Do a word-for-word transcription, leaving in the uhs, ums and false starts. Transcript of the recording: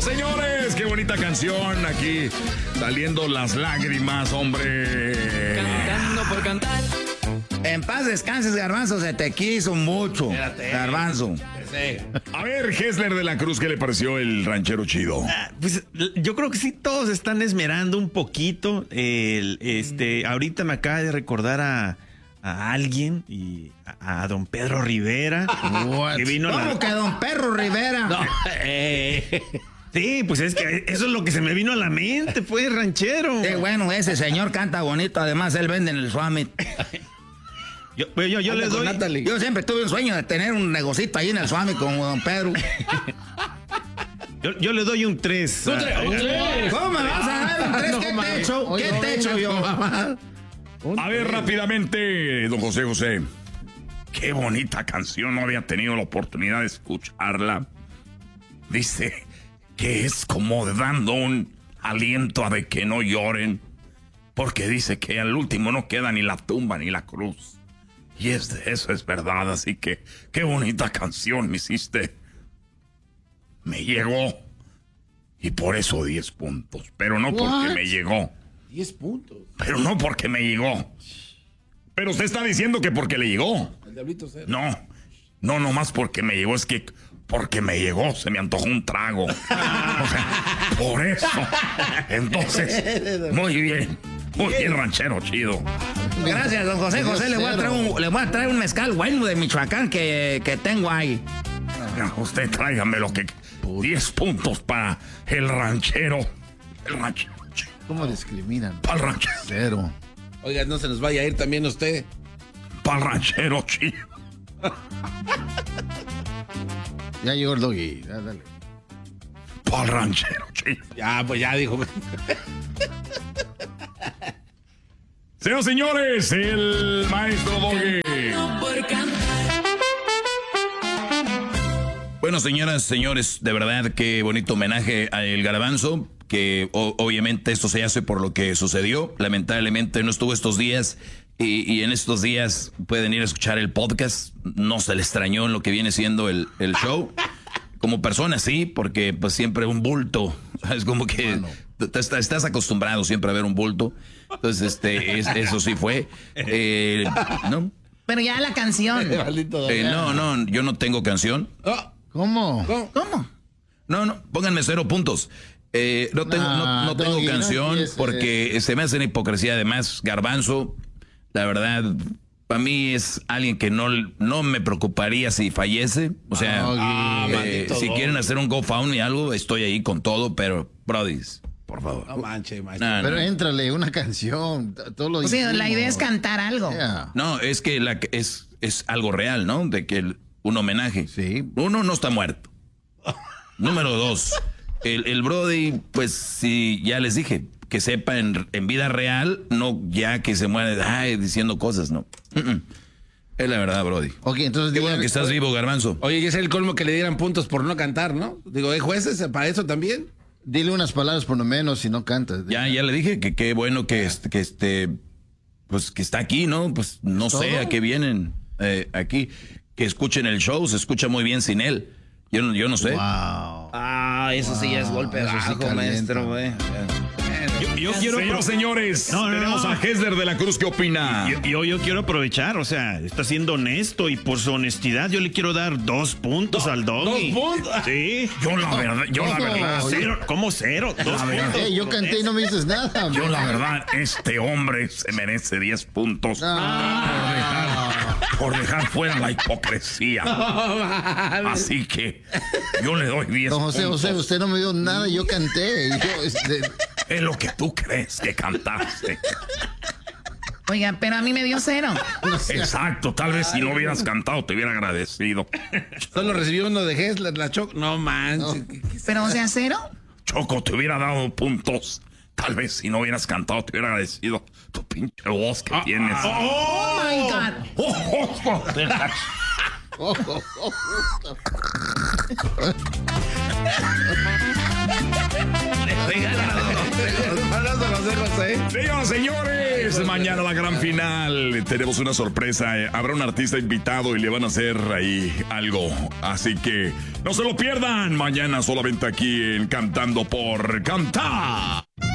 señores, qué bonita canción aquí, saliendo las lágrimas, hombre. Cantando por cantar. En paz descanses, Garbanzo, se te quiso mucho. Espérate. Garbanzo. A ver, Hesler de la Cruz, ¿qué le pareció el ranchero chido? Ah, pues yo creo que sí, todos están esmerando un poquito. El, este, ahorita me acaba de recordar a, a alguien y a, a don Pedro Rivera. Que vino ¿Cómo la... que don Pedro Rivera? No, eh. Sí, pues es que eso es lo que se me vino a la mente, pues, ranchero. Sí, bueno, ese señor canta bonito, además él vende en el Summit. Yo, yo, yo le doy... Yo siempre tuve un sueño de tener un negocito ahí en el Summit con don Pedro. Yo, yo le doy un tres. ¿Un tres? ¿Cómo me vas a dar un tres? No, ¿Qué man. te echo? ¿Qué no, te echo yo, mamá? A ver, rápidamente, don José José. Qué bonita canción, no había tenido la oportunidad de escucharla. Dice que es como dando un aliento a de que no lloren. Porque dice que al último no queda ni la tumba ni la cruz. Y es de eso es verdad, así que qué bonita canción me hiciste. Me llegó. Y por eso diez puntos. Pero no porque What? me llegó. diez puntos. Pero no porque me llegó. Pero usted está diciendo que porque le llegó. El diablito cero. No, no, no más porque me llegó. Es que porque me llegó, se me antojó un trago. O sea, por eso. Entonces, muy bien. Muy bien, ranchero, chido. Gracias, don José José. Le voy a traer un, le voy a traer un mezcal bueno de Michoacán que, que tengo ahí. Usted tráigame lo que... diez puntos para el ranchero. El ranchero. ¿Cómo discriminan? Para el ranchero. Cero. Oiga, no se nos vaya a ir también usted. Para el ranchero, chido. Ya llegó el doggy. Ya, dale. Para el ranchero, chido. Ya, pues ya dijo. Señoras y señores, el maestro Doggy. Bueno, señoras, señores, de verdad, qué bonito homenaje a El Garbanzo, que o, obviamente esto se hace por lo que sucedió. Lamentablemente no estuvo estos días y, y en estos días pueden ir a escuchar el podcast. No se le extrañó en lo que viene siendo el, el show. Como persona, sí, porque pues siempre un bulto. Es como que bueno. Estás acostumbrado siempre a ver un bulto. Entonces, este, es, eso sí fue. Eh, ¿no? Pero ya la canción. Eh, no, no, yo no tengo canción. Oh, ¿Cómo? ¿Cómo? No, no, pónganme cero puntos. Eh, no tengo, no, no, no tengo canción no porque se me hace una hipocresía. Además, Garbanzo, la verdad, para mí es alguien que no, no me preocuparía si fallece. O sea, ah, eh, si quieren hacer un GoFundMe algo, estoy ahí con todo, pero, brodis, por favor. No manche, manche. No, pero no. Éntrale una canción. Todo lo o sea, la idea es cantar algo. Yeah. No, es que la, es, es algo real, ¿no? De que el, un homenaje. Sí. Uno, no está muerto. Número dos, el, el Brody, pues sí, ya les dije, que sepa en, en vida real, no ya que se muere ay, diciendo cosas, no. Uh-uh. Es la verdad, Brody. Ok, entonces... Qué bueno que estás vivo, Garbanzo. Oye, y es el colmo que le dieran puntos por no cantar, ¿no? Digo, ¿hay jueces para eso también? Dile unas palabras por lo menos si no cantas. Ya, ya le dije que qué bueno que, este, que este, pues que está aquí, ¿no? Pues no sé ¿Todo? a qué vienen eh, aquí. Que escuchen el show, se escucha muy bien sin él. Yo no, yo no sé. Wow. Ah, eso wow. sí ya es golpe eso bajo, sí maestro, güey. Yo, yo quiero... Señoras, señores, no, no, tenemos no. a Hesler de la Cruz, ¿qué opina? Yo, yo, yo quiero aprovechar, o sea, está siendo honesto y por su honestidad yo le quiero dar dos puntos Do, al Doggy. ¿Dos puntos? Sí. Yo la verdad, yo la verdad. Cero, ¿cómo cero? Dos puntos. Hey, yo canté y no me dices nada. Yo la verdad, este hombre se merece diez puntos Ah. por, dejar, por dejar fuera la hipocresía. Así que yo le doy diez Don José, puntos. José, usted no me dio nada, yo canté. Yo, este... Es lo que tú crees que cantaste. Oigan, pero a mí me dio cero. No sé. Exacto, tal vez si no hubieras cantado te hubiera agradecido. Solo recibió uno de Hesler, la Choco. No manches. No. Pero, o sea, cero. Choco, te hubiera dado puntos. Tal vez si no hubieras cantado te hubiera agradecido tu pinche voz que ah, tienes. Oh, oh my God. Oh, oh, oh. Oh, oh, oh. Señoras, señores, señores, mañana la gran final. Tenemos una sorpresa. eh, Habrá un artista invitado y le van a hacer ahí algo. Así que no se lo pierdan. Mañana solamente aquí en Cantando por Cantar.